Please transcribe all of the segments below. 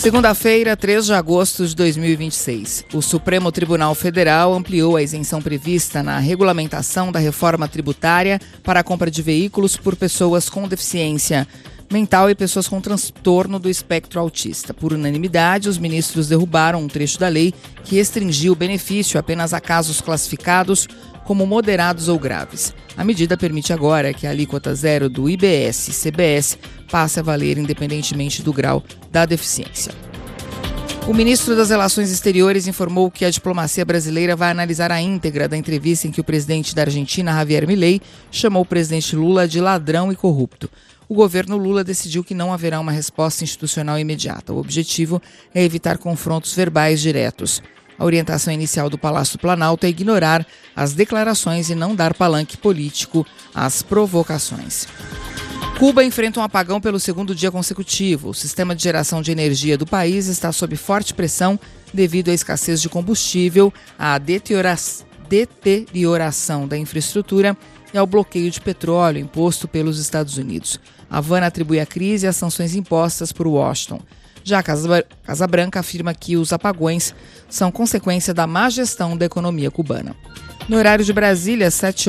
Segunda-feira, 3 de agosto de 2026. O Supremo Tribunal Federal ampliou a isenção prevista na regulamentação da reforma tributária para a compra de veículos por pessoas com deficiência mental e pessoas com transtorno do espectro autista. Por unanimidade, os ministros derrubaram um trecho da lei que restringiu o benefício apenas a casos classificados como moderados ou graves. A medida permite agora que a alíquota zero do IBS e CBS passe a valer independentemente do grau da deficiência. O ministro das Relações Exteriores informou que a diplomacia brasileira vai analisar a íntegra da entrevista em que o presidente da Argentina, Javier Milei, chamou o presidente Lula de ladrão e corrupto. O governo Lula decidiu que não haverá uma resposta institucional imediata. O objetivo é evitar confrontos verbais diretos. A orientação inicial do Palácio do Planalto é ignorar as declarações e não dar palanque político às provocações. Cuba enfrenta um apagão pelo segundo dia consecutivo. O sistema de geração de energia do país está sob forte pressão devido à escassez de combustível, à deterioração da infraestrutura e ao bloqueio de petróleo imposto pelos Estados Unidos. Havana atribui a crise às sanções impostas por Washington. Já a Casa Branca afirma que os apagões são consequência da má gestão da economia cubana. No horário de Brasília,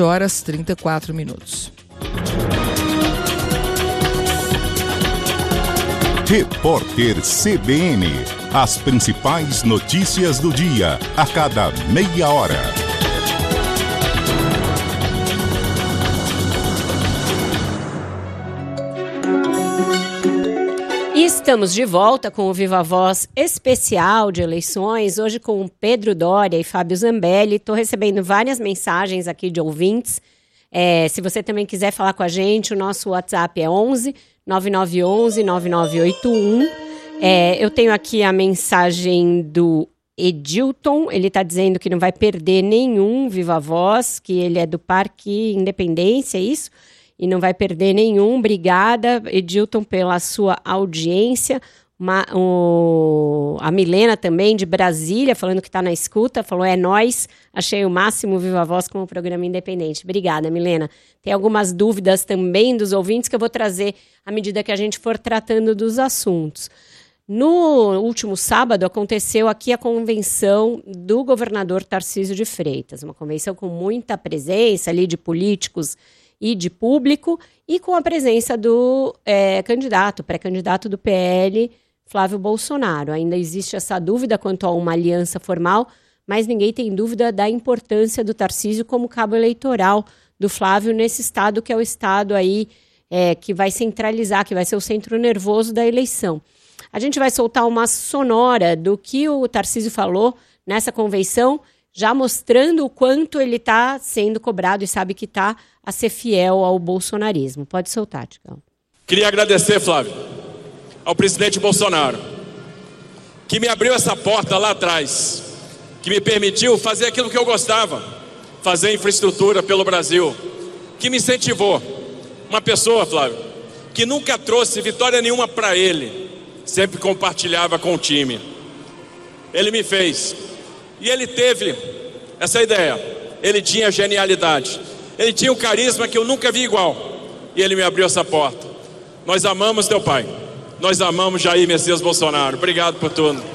7h34. Repórter CBN. As principais notícias do dia, a cada meia hora. Estamos de volta com o Viva Voz especial de eleições, hoje com Pedro Doria e Fábio Zambelli. Estou recebendo várias mensagens aqui de ouvintes. Se você também quiser falar com a gente, o nosso WhatsApp é 11 9911 9981. Eu tenho aqui a mensagem do Edilton, ele está dizendo que não vai perder nenhum Viva Voz, que ele é do Parque Independência, é isso? E não vai perder nenhum. Obrigada, Edilton, pela sua audiência. A Milena também, de Brasília, falando que está na escuta, falou, é nóis, achei o máximo Viva Voz como programa independente. Obrigada, Milena. Tem algumas dúvidas também dos ouvintes que eu vou trazer à medida que a gente for tratando dos assuntos. No último sábado, aconteceu aqui a convenção do governador Tarcísio de Freitas, uma convenção com muita presença ali de políticos e de público, e com a presença do pré-candidato do PL, Flávio Bolsonaro. Ainda existe essa dúvida quanto a uma aliança formal, mas ninguém tem dúvida da importância do Tarcísio como cabo eleitoral do Flávio nesse estado, que é o estado aí que vai centralizar, que vai ser o centro nervoso da eleição. A gente vai soltar uma sonora do que o Tarcísio falou nessa convenção, já mostrando o quanto ele está sendo cobrado e sabe que está a ser fiel ao bolsonarismo. Pode soltar, Ticão. Queria agradecer, Flávio, ao presidente Bolsonaro, que me abriu essa porta lá atrás, que me permitiu fazer aquilo que eu gostava, fazer infraestrutura pelo Brasil, que me incentivou. Uma pessoa, Flávio, que nunca trouxe vitória nenhuma para ele, sempre compartilhava com o time. Ele me fez. E ele teve essa ideia, ele tinha genialidade, ele tinha um carisma que eu nunca vi igual, e ele me abriu essa porta. Nós amamos teu pai, nós amamos Jair Messias Bolsonaro, obrigado por tudo.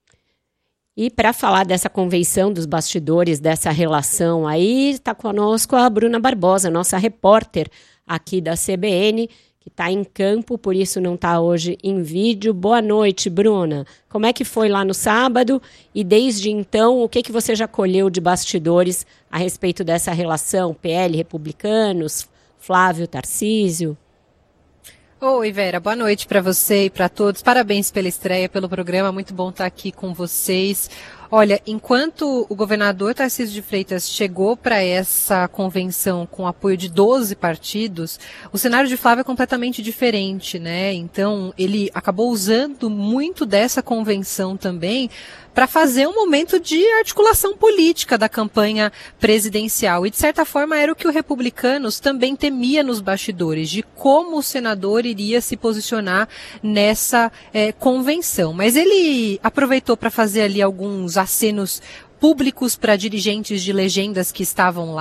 E para falar dessa convenção, dos bastidores dessa relação aí, está conosco a Bruna Barbosa, nossa repórter aqui da CBN, que está em campo, por isso não está hoje em vídeo. Boa noite, Bruna. Como é que foi lá no sábado? E desde então, o que você já colheu de bastidores a respeito dessa relação PL, republicanos, Flávio, Tarcísio? Oi, Vera, boa noite para você e para todos. Parabéns pela estreia, pelo programa, muito bom estar aqui com vocês. Olha, enquanto o governador Tarcísio de Freitas chegou para essa convenção com apoio de 12 partidos, o cenário de Flávio é completamente diferente, né? Então, ele acabou usando muito dessa convenção também para fazer um momento de articulação política da campanha presidencial. E, de certa forma, era o que o Republicanos também temia nos bastidores, de como o senador iria se posicionar nessa convenção. Mas ele aproveitou para fazer ali alguns acenos públicos para dirigentes de legendas que estavam lá.